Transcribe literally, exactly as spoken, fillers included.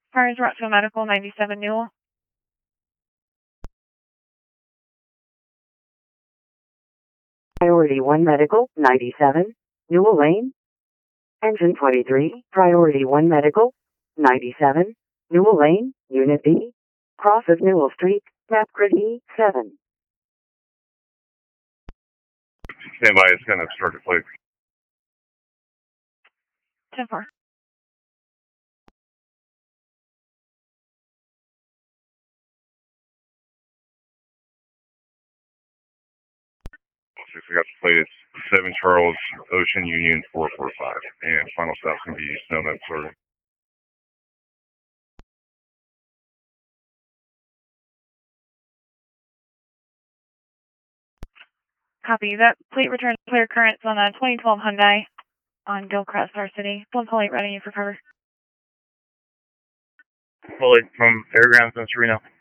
Cars Rockville Medical, ninety-seven Newell. Priority one Medical, ninety-seven, Newell Lane. Engine twenty-three, Priority one Medical, ninety-seven, Newell Lane, Unit B. Cross of Newell Street, map grid E seven. Stand by, it's going to start to play. ten four. We got the plate. It's seven Charles Ocean Union four four five. And final stop's going to be Snowman, Florida. Copy. That plate returned clear currents on a twenty twelve Hyundai on Gilcrest, Star City. One plate ready for cover. Fully from Fairgrounds in Sereno.